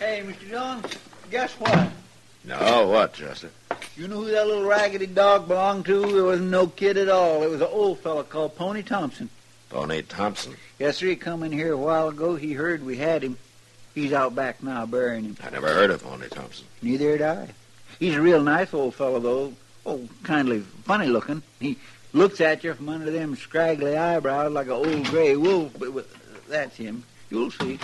Hey, Mr. Dillon, guess what? No, what, Chester? You know who that little raggedy dog belonged to? It wasn't no kid at all. It was an old fella called Pony Thompson. Pony Thompson? Yes, sir. He come in here a while ago. He heard we had him. He's out back now burying him. I never heard of Pony Thompson. Neither had I. He's a real nice old fellow, though. Oh, kindly funny looking. He looks at you from under them scraggly eyebrows like an old gray wolf, but that's him. You'll see.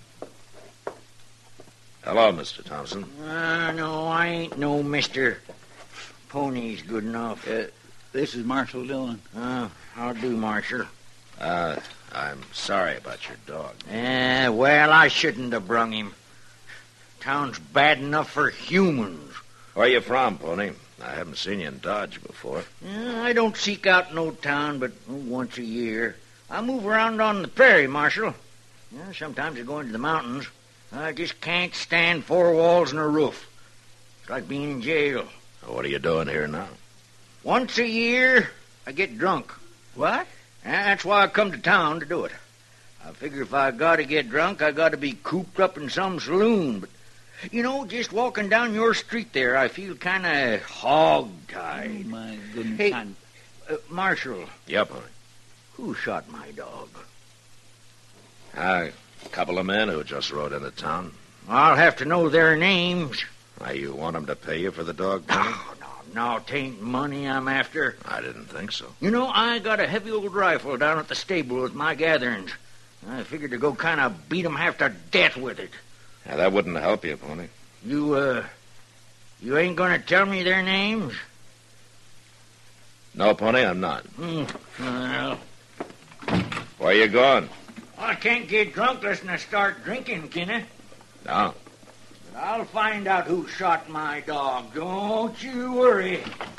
Hello, Mr. Thompson. No, I ain't no Mr. Pony's good enough. This is Marshal Dillon. How do, Marshal? I'm sorry about your dog. Well, I shouldn't have brung him. Town's bad enough for humans. Where you from, Pony? I haven't seen you in Dodge before. I don't seek out no town but once a year. I move around on the prairie, Marshal. Sometimes I go into the mountains. I just can't stand four walls and a roof. It's like being in jail. What are you doing here now? Once a year, I get drunk. What? That's why I come to town to do it. I figure if I got to get drunk, I got to be cooped up in some saloon. But, just walking down your street there, I feel kind of hog-tied. Oh, my goodness. Hey, Marshal. Yeah, Pony. Who shot my dog? A couple of men who just rode into town. I'll have to know their names. Why, you want them to pay you for the dog, Pony? No, 'tain't money I'm after. I didn't think so. I got a heavy old rifle down at the stable with my gatherings. I figured to go kind of beat 'em half to death with it. Yeah, that wouldn't help you, Pony. You ain't gonna tell me their names? No, Pony, I'm not. Well, Where you going? I can't get drunk unless I start drinking, can I? No. But I'll find out who shot my dog. Don't you worry.